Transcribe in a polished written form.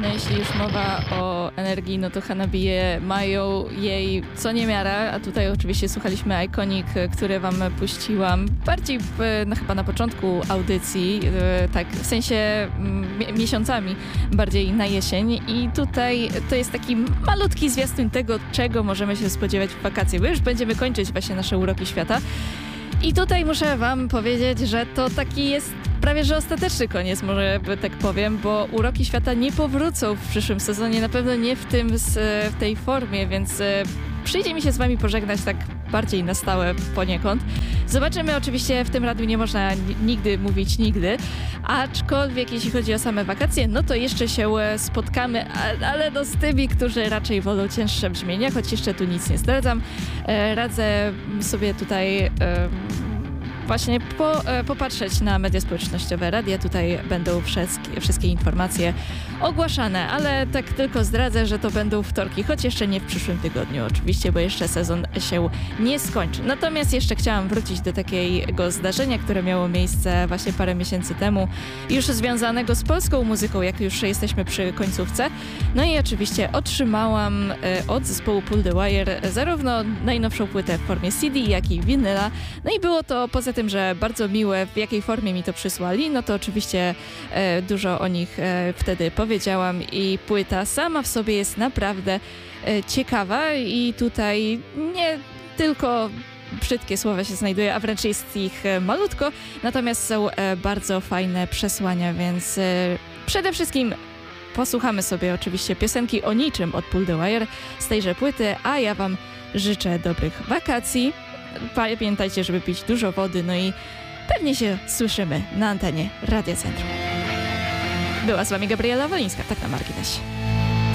No jeśli już mowa o energii, no to Hanabiye mają jej co niemiara, a tutaj oczywiście słuchaliśmy Iconic, które wam puściłam bardziej no chyba na początku audycji, tak w sensie miesiącami, bardziej na jesień i tutaj to jest taki malutki zwiastun tego, czego możemy się spodziewać w wakacje, bo już będziemy kończyć właśnie nasze uroki świata. I tutaj muszę wam powiedzieć, że to taki jest prawie że ostateczny koniec, może tak powiem, bo uroki świata nie powrócą w przyszłym sezonie, na pewno nie w tej formie, więc przyjdzie mi się z wami pożegnać tak bardziej na stałe poniekąd. Zobaczymy, oczywiście w tym radiu nie można nigdy mówić nigdy, aczkolwiek jeśli chodzi o same wakacje, no to jeszcze się spotkamy, ale no z tymi, którzy raczej wolą cięższe brzmienia, choć jeszcze tu nic nie zdradzam. Radzę sobie tutaj właśnie popatrzeć na media społecznościowe radia, tutaj będą wszystkie informacje ogłaszane, ale tak tylko zdradzę, że to będą wtorki, choć jeszcze nie w przyszłym tygodniu oczywiście, bo jeszcze sezon się nie skończy. Natomiast jeszcze chciałam wrócić do takiego zdarzenia, które miało miejsce właśnie parę miesięcy temu, już związanego z polską muzyką, jak już jesteśmy przy końcówce. No i oczywiście otrzymałam od zespołu Pull the Wire zarówno najnowszą płytę w formie CD, jak i winyla. No i było to poza tym, że bardzo miłe, w jakiej formie mi to przysłali, no to oczywiście dużo o nich wtedy powiedziałam i płyta sama w sobie jest naprawdę ciekawa i tutaj nie tylko brzydkie słowa się znajduje, a wręcz jest ich malutko, natomiast są bardzo fajne przesłania, więc przede wszystkim posłuchamy sobie oczywiście piosenki o niczym od Pull the Wire z tejże płyty, a ja wam życzę dobrych wakacji. Pamiętajcie, żeby pić dużo wody, no i pewnie się słyszymy na antenie Radia Centrum. Była z wami Gabriela Wolińska, tak na marginesie.